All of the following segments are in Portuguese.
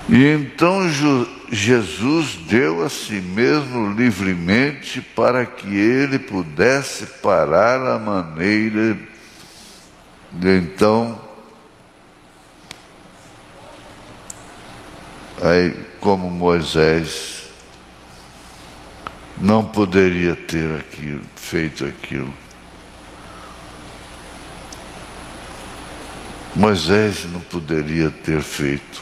E então Jesus deu a si mesmo livremente para que ele pudesse parar a maneira de então, aí como Moisés não poderia ter feito aquilo. Moisés não poderia ter feito.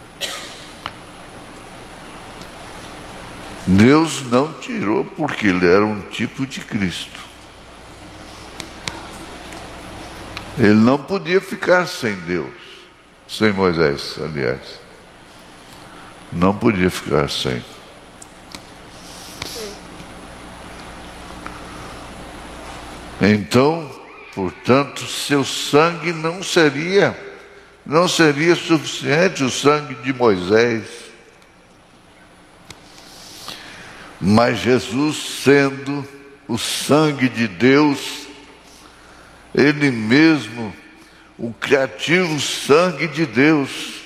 Deus não tirou porque ele era um tipo de Cristo. Ele não podia ficar sem Deus, sem Moisés, aliás. Não podia ficar sem. Então, portanto, seu sangue não seria suficiente, o sangue de Moisés. Mas Jesus, sendo o sangue de Deus, Ele mesmo, o criativo sangue de Deus,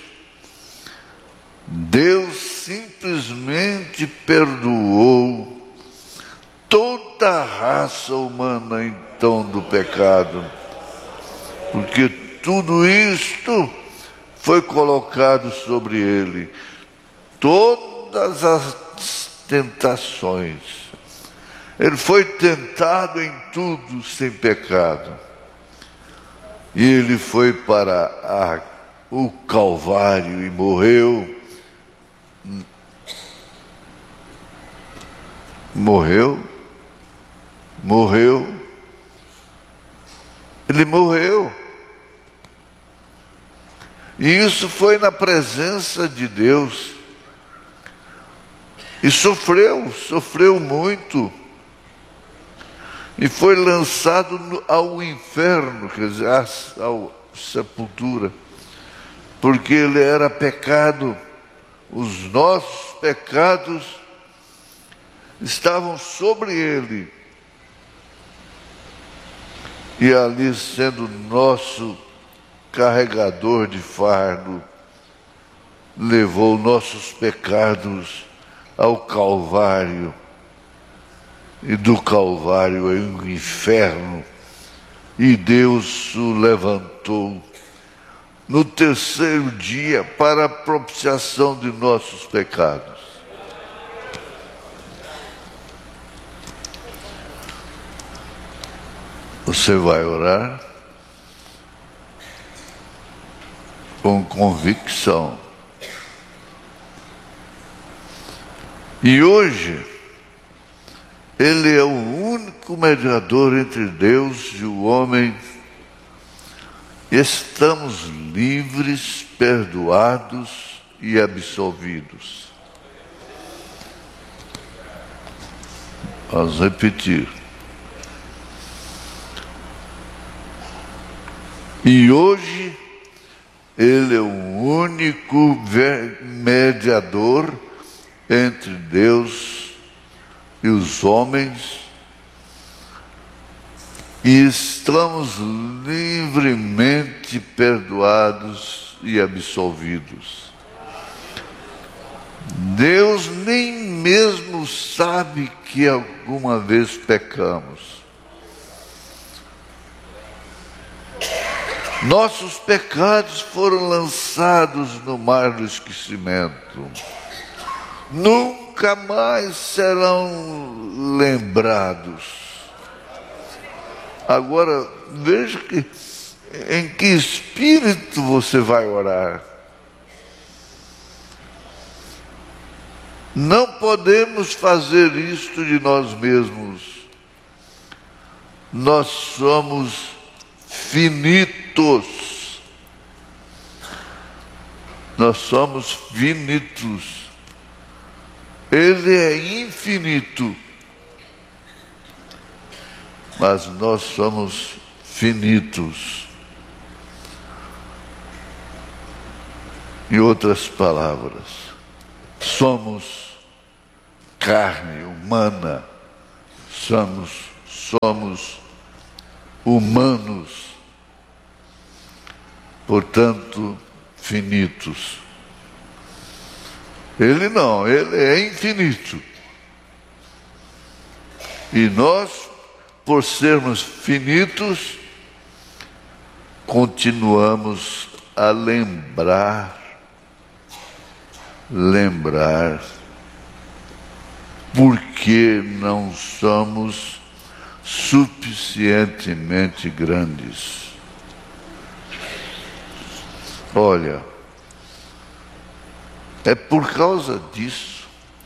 Deus simplesmente perdoou toda a raça humana então do pecado, porque tudo isto foi colocado sobre ele, todas as tentações. Ele foi tentado em tudo sem pecado. E ele foi para o Calvário e morreu. Ele morreu. E isso foi na presença de Deus. E sofreu muito. E foi lançado ao inferno, quer dizer, à sepultura. Porque ele era pecado. Os nossos pecados estavam sobre ele. E ali, sendo nosso carregador de fardo, levou nossos pecados ao Calvário, e do Calvário ao inferno, e Deus o levantou no terceiro dia para a propiciação de nossos pecados. Você vai orar com convicção. E hoje, Ele é o único mediador entre Deus e o homem. Estamos livres, perdoados e absolvidos. Vamos repetir. E hoje, Ele é o único mediador entre Deus e os homens, e estamos livremente perdoados e absolvidos. Deus nem mesmo sabe que alguma vez pecamos. Nossos pecados foram lançados no mar do esquecimento. Nunca mais serão lembrados. Agora, veja em que espírito você vai orar. Não podemos fazer isto de nós mesmos. Nós somos finitos. Nós somos finitos. Ele é infinito, mas nós somos finitos. Em outras palavras, somos carne humana, somos humanos, portanto, finitos. Ele não, ele é infinito. E nós, por sermos finitos, continuamos a lembrar, porque não somos suficientemente grandes. Olha, é por causa disso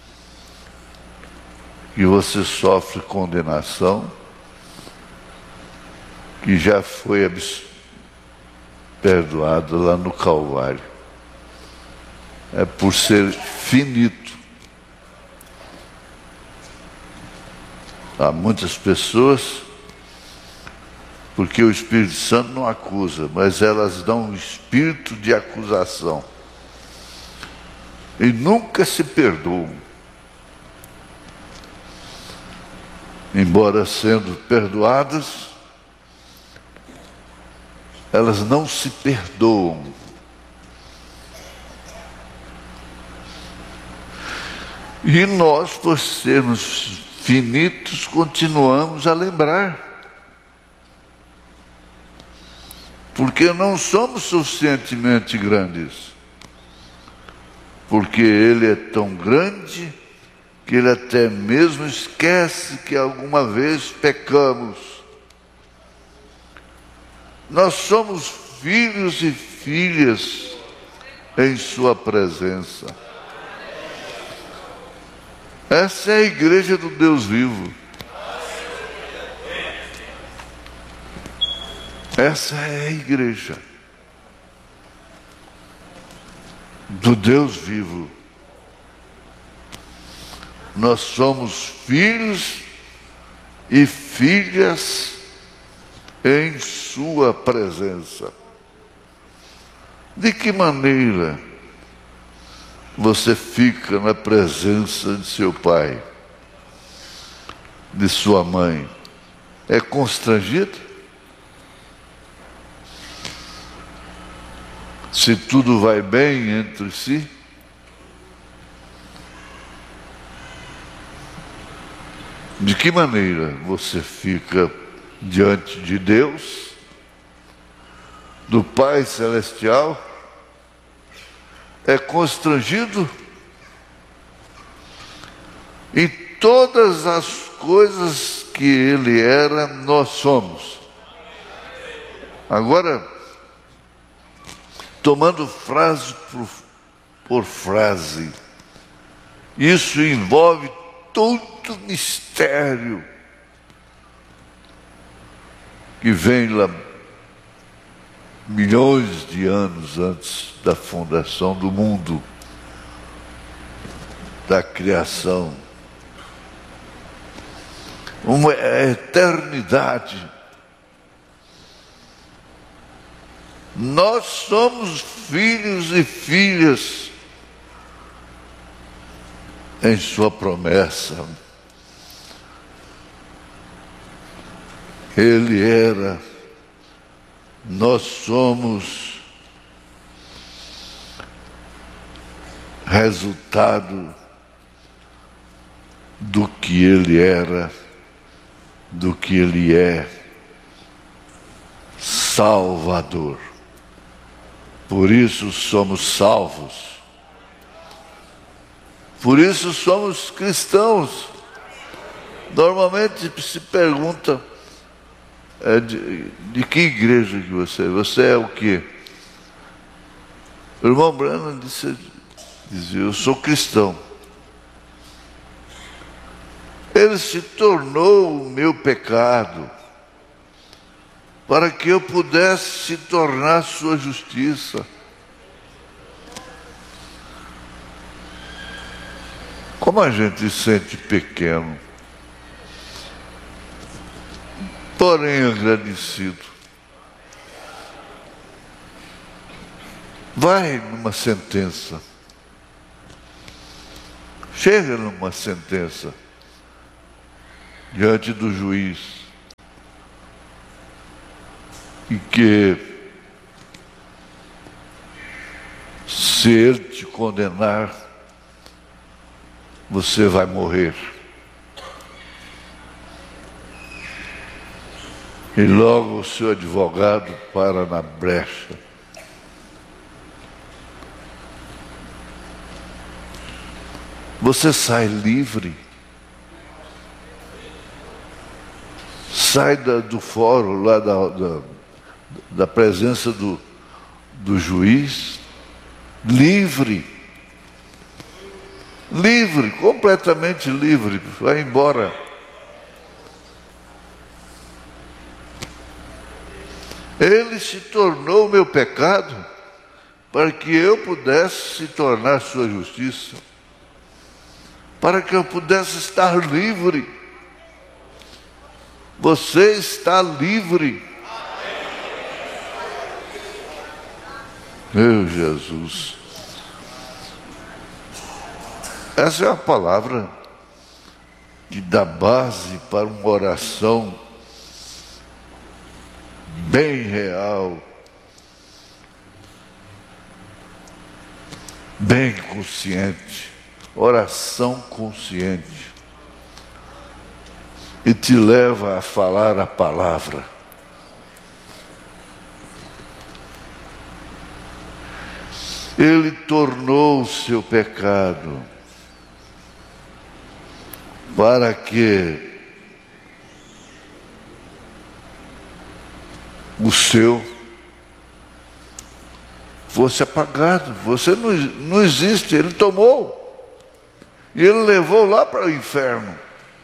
que você sofre condenação, que já foi perdoado lá no Calvário. É por ser finito. Há muitas pessoas, porque o Espírito Santo não acusa, mas elas dão um espírito de acusação. E nunca se perdoam. Embora sendo perdoadas, elas não se perdoam. E nós, por sermos finitos, continuamos a lembrar. Porque não somos suficientemente grandes. Porque Ele é tão grande que Ele até mesmo esquece que alguma vez pecamos. Nós somos filhos e filhas em Sua presença. Essa é a igreja do Deus vivo. Essa é a igreja do Deus vivo. Nós somos filhos e filhas em Sua presença. De que maneira você fica na presença de seu pai, de sua mãe? É constrangido? Se tudo vai bem entre si? De que maneira você fica diante de Deus, do Pai Celestial? É constrangido? Em todas as coisas que Ele era, nós somos. Agora, tomando frase por frase, isso envolve todo mistério que vem lá milhões de anos antes da fundação do mundo, da criação. Uma eternidade. Nós somos filhos e filhas em Sua promessa. Ele era, nós somos resultado do que Ele era, do que Ele é, Salvador. Por isso somos salvos. Por isso somos cristãos. Normalmente se pergunta, de que igreja que você é? Você é o quê? O irmão Branham dizia, eu sou cristão. Ele se tornou o meu pecado, para que eu pudesse se tornar sua justiça. Como a gente se sente pequeno, porém agradecido. Vai numa sentença, chega numa sentença, diante do juiz, e que, se ele te condenar, você vai morrer. E logo o seu advogado para na brecha. Você sai livre. Sai do fórum lá da presença do juiz, livre. Livre, completamente livre, vai embora. Ele se tornou meu pecado para que eu pudesse se tornar sua justiça, para que eu pudesse estar livre. Você está livre. Meu Jesus. Essa é a palavra que dá base para uma oração bem real, bem consciente, oração consciente, e te leva a falar a palavra. Ele tornou o seu pecado para que o seu fosse apagado. Você não existe, ele tomou. E ele levou lá para o inferno.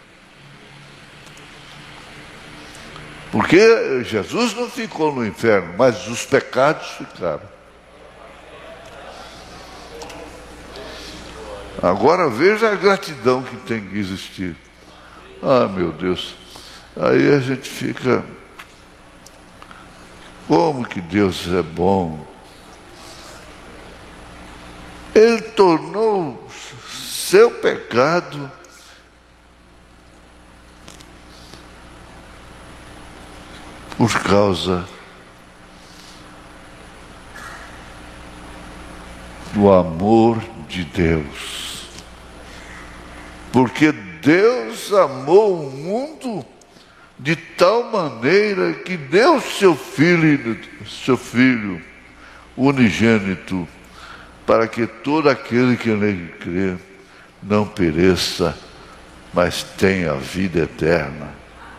Porque Jesus não ficou no inferno, mas os pecados ficaram. Agora veja a gratidão que tem que existir. Ah, meu Deus. Aí a gente fica... Como que Deus é bom. Ele tornou seu pecado por causa do amor de Deus. Porque Deus amou o mundo de tal maneira que deu seu filho unigênito, para que todo aquele que nele crê não pereça, mas tenha vida eterna.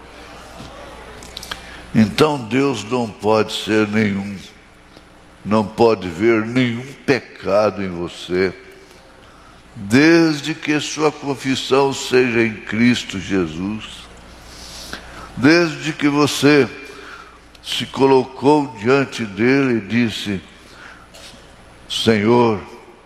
Então Deus não pode ser não pode ver nenhum pecado em você, desde que sua confissão seja em Cristo Jesus, desde que você se colocou diante dele e disse: Senhor,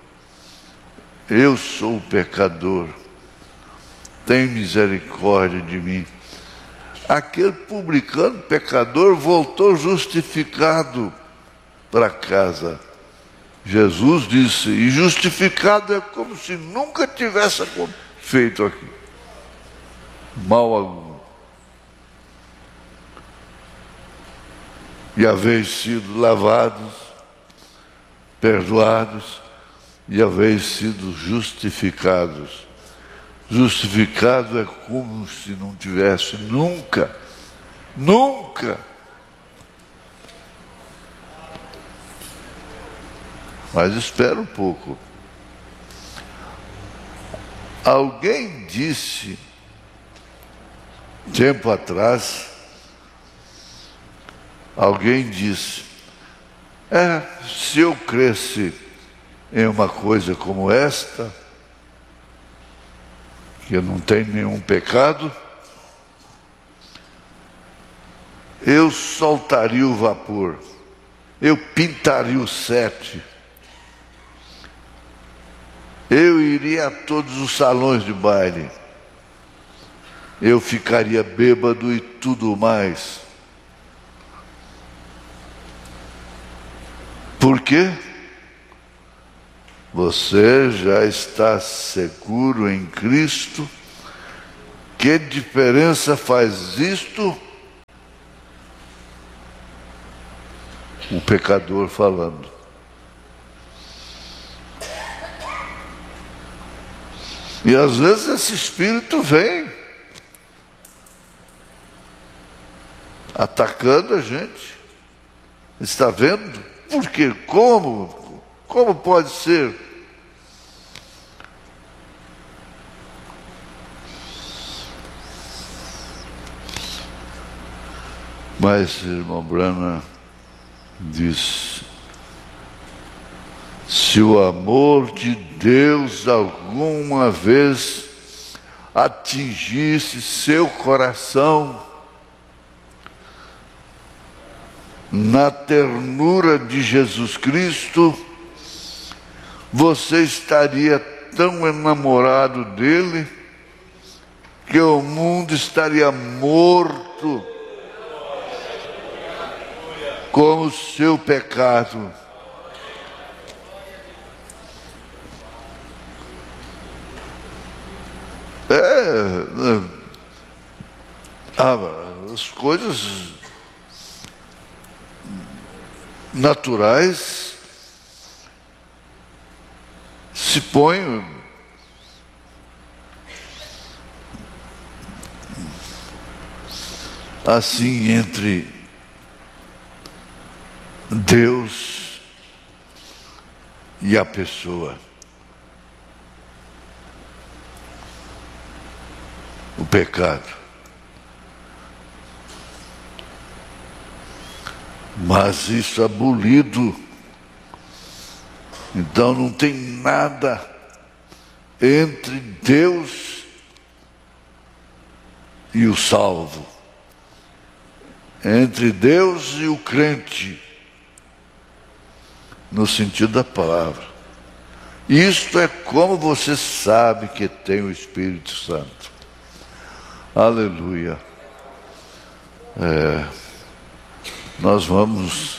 eu sou pecador, tem misericórdia de mim. Aquele publicano pecador voltou justificado para casa. Jesus disse, e justificado é como se nunca tivesse feito aqui mal algum. E haveis sido lavados, perdoados, e haveis sido justificados. Justificado é como se não tivesse nunca. Mas espera um pouco. Alguém disse, tempo atrás, se eu cresce em uma coisa como esta, que eu não tenho nenhum pecado, eu soltaria o vapor, eu pintaria o sete, eu iria a todos os salões de baile, eu ficaria bêbado e tudo mais. Por quê? Você já está seguro em Cristo? Que diferença faz isto? O pecador falando. E às vezes esse espírito vem atacando a gente. Está vendo? Por quê? Como? Como pode ser? Mas, irmão Branham diz: se o amor de Deus alguma vez atingisse seu coração, na ternura de Jesus Cristo, você estaria tão enamorado dele que o mundo estaria morto com o seu pecado. As coisas naturais se põem assim entre Deus e a pessoa. O pecado. Mas isso é abolido. Então não tem nada entre Deus e o salvo. Entre Deus e o crente. No sentido da palavra. Isto é como você sabe que tem o Espírito Santo. Aleluia. Nós vamos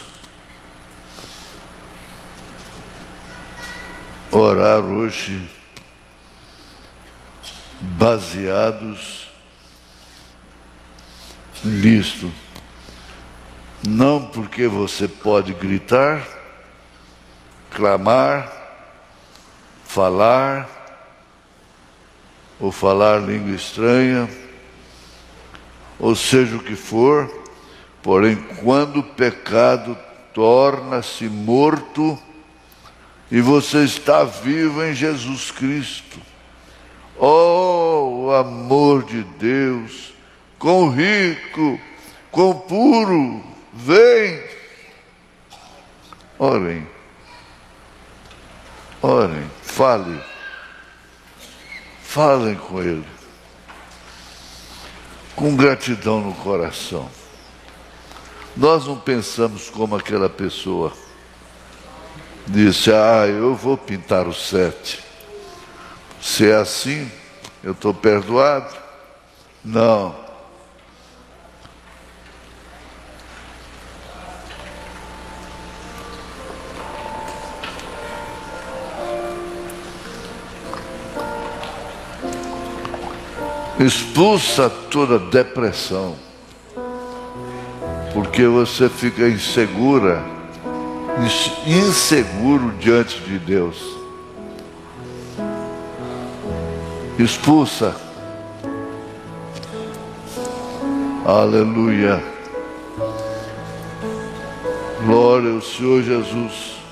orar hoje baseados nisto. Não porque você pode gritar, clamar, falar, ou falar língua estranha, ou seja o que for, porém, quando o pecado torna-se morto e você está vivo em Jesus Cristo, oh, o amor de Deus, quão rico, quão puro, vem. Orem, orem, falem com Ele, com gratidão no coração. Nós não pensamos como aquela pessoa disse: eu vou pintar o 7. Se é assim, eu estou perdoado. Não. Expulsa toda depressão, porque você fica inseguro diante de Deus. Expulsa. Aleluia. Glória ao Senhor Jesus.